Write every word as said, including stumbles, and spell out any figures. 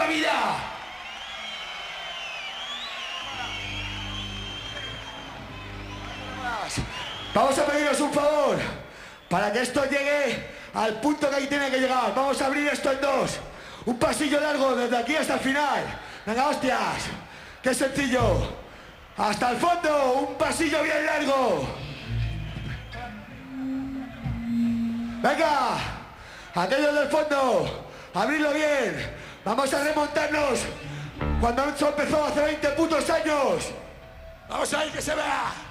vida. Vamos a pediros un favor, para que esto llegue al punto que ahí tiene que llegar. Vamos a abrir esto en dos. Un pasillo largo desde aquí hasta el final. Venga, hostias. Qué sencillo. Hasta el fondo, un pasillo bien largo. Venga, aquellos del fondo, abridlo bien. Vamos a remontarnos cuando esto empezó hace veinte putos años. Vamos a ir que se vea.